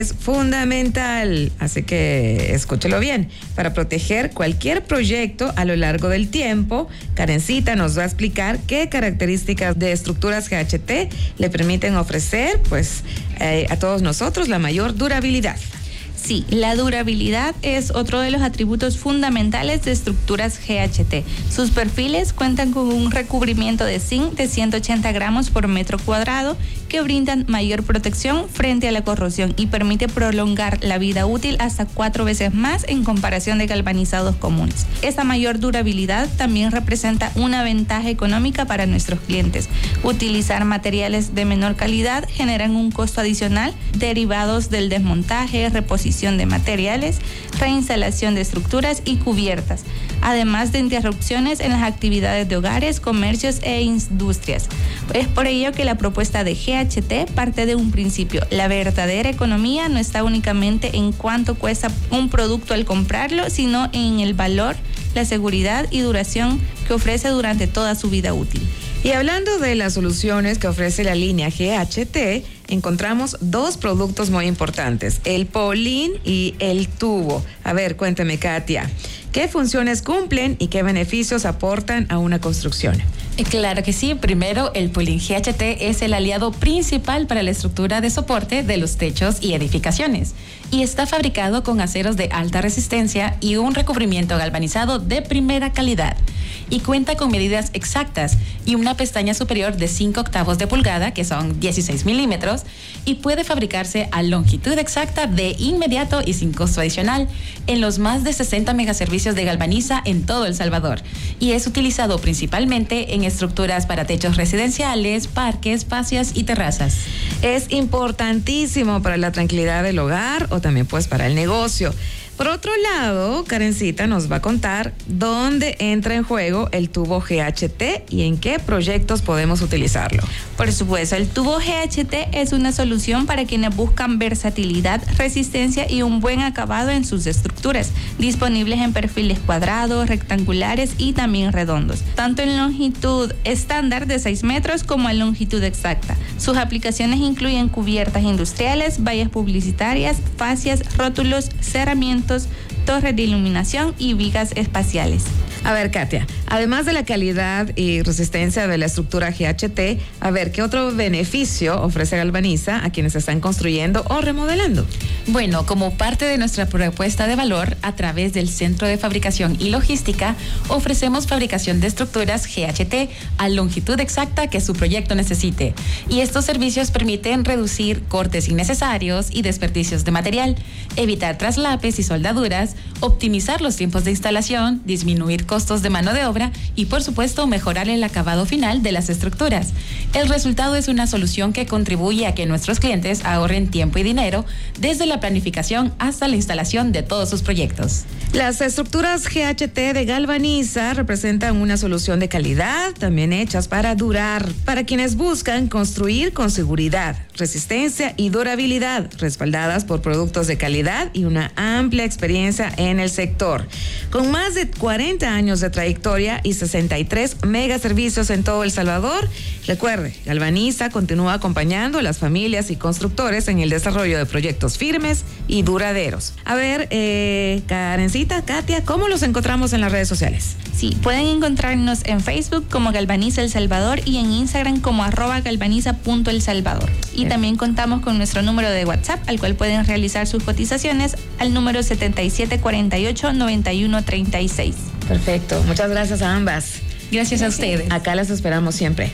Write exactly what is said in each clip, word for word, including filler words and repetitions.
Es fundamental, así que escúchelo bien. Para proteger cualquier proyecto a lo largo del tiempo, Karencita nos va a explicar qué características de estructuras G H T le permiten ofrecer, pues, eh, a todos nosotros la mayor durabilidad. Sí, la durabilidad es otro de los atributos fundamentales de estructuras G H T. Sus perfiles cuentan con un recubrimiento de zinc de ciento ochenta gramos por metro cuadrado que brindan mayor protección frente a la corrosión y permite prolongar la vida útil hasta cuatro veces más en comparación de galvanizados comunes. Esta mayor durabilidad también representa una ventaja económica para nuestros clientes. Utilizar materiales de menor calidad generan un costo adicional derivados del desmontaje, reposición de materiales, reinstalación de estructuras y cubiertas, además de interrupciones en las actividades de hogares, comercios e industrias. Es por ello que la propuesta de G H T parte de un principio: la verdadera economía no está únicamente en cuánto cuesta un producto al comprarlo, sino en el valor, la seguridad y duración que ofrece durante toda su vida útil. Y hablando de las soluciones que ofrece la línea G H T, encontramos dos productos muy importantes, el Polín y el tubo. A ver, cuéntame, Katia, ¿qué funciones cumplen y qué beneficios aportan a una construcción? Claro que sí. Primero, el Polín G H T es el aliado principal para la estructura de soporte de los techos y edificaciones y está fabricado con aceros de alta resistencia y un recubrimiento galvanizado de primera calidad, y cuenta con medidas exactas y una pestaña superior de cinco octavos de pulgada, que son dieciséis milímetros, y puede fabricarse a longitud exacta de inmediato y sin costo adicional en los más de sesenta megaservicios de Galvaniza en todo El Salvador, y es utilizado principalmente en estructuras para techos residenciales, parques, fascias y terrazas. Es importantísimo para la tranquilidad del hogar o también pues para el negocio. Por otro lado, Karencita nos va a contar dónde entra en juego el tubo G H T y en qué proyectos podemos utilizarlo. Por supuesto, el tubo G H T es una solución para quienes buscan versatilidad, resistencia y un buen acabado en sus estructuras, disponibles en perfiles cuadrados, rectangulares y también redondos, tanto en longitud estándar de seis metros como en longitud exacta. Sus aplicaciones incluyen cubiertas industriales, vallas publicitarias, fascias, rótulos, cerramientos, torres de iluminación y vigas espaciales. A ver, Katia, además de la calidad y resistencia de la estructura G H T, a ver, ¿qué otro beneficio ofrece Galvaniza a quienes están construyendo o remodelando? Bueno, como parte de nuestra propuesta de valor, a través del Centro de Fabricación y Logística, ofrecemos fabricación de estructuras G H T a longitud exacta que su proyecto necesite. Y estos servicios permiten reducir cortes innecesarios y desperdicios de material, evitar traslapes y soldaduras, optimizar los tiempos de instalación, disminuir costos de mano de obra y, por supuesto, mejorar el acabado final de las estructuras. El resultado es una solución que contribuye a que nuestros clientes ahorren tiempo y dinero desde la planificación hasta la instalación de todos sus proyectos. Las estructuras G H T de Galvaniza representan una solución de calidad, también hechas para durar, para quienes buscan construir con seguridad, resistencia y durabilidad, respaldadas por productos de calidad y una amplia experiencia en el sector. Con más de cuarenta años de trayectoria y sesenta y tres megaservicios en todo El Salvador, recuerde, Galvaniza continúa acompañando a las familias y constructores en el desarrollo de proyectos firmes y duraderos. A ver, eh, Karencita, Katia, ¿cómo los encontramos en las redes sociales? Sí, pueden encontrarnos en Facebook como Galvaniza El Salvador y en Instagram como arroba galvaniza punto El Salvador. Y Bien. También contamos con nuestro número de WhatsApp, al cual pueden realizar sus cotizaciones al número setenta y siete cuarenta y ocho noventa y uno treinta y seis. Perfecto, muchas gracias a ambas. Gracias a ustedes. Acá las esperamos siempre.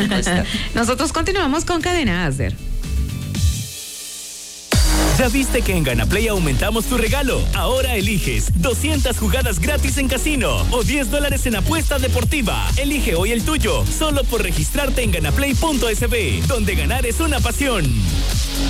Nosotros continuamos con Cadena Asder. ¿Ya viste que en Ganaplay aumentamos tu regalo? Ahora eliges doscientas jugadas gratis en casino o diez dólares en apuesta deportiva. Elige hoy el tuyo, solo por registrarte en ganaplay punto es be, donde ganar es una pasión.